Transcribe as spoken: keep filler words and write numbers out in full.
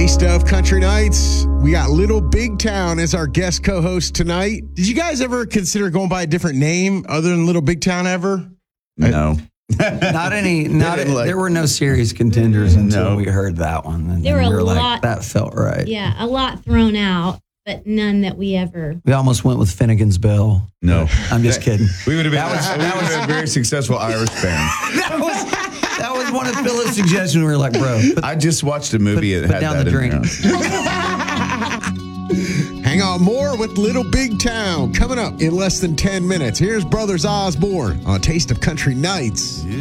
Taste of Country Nights. We got Little Big Town as our guest co-host tonight. Did you guys ever consider going by a different name other than Little Big Town ever? No. Not any, not didn't like- there were no serious contenders until No. we heard that one. And There then were we a were lot- like, that felt right. Yeah, a lot thrown out, but none that we ever. We almost went with Finnegan's Bell. No. I'm just kidding. We would have been, That was- we that would have been a very successful Irish band. That was that was one of Phil's suggestions. We were like, bro, put, I just watched a movie put, that put had down that the drink. in there. Hang on, more with Little Big Town coming up in less than ten minutes. Here's Brothers Osborne on Taste of Country Nights.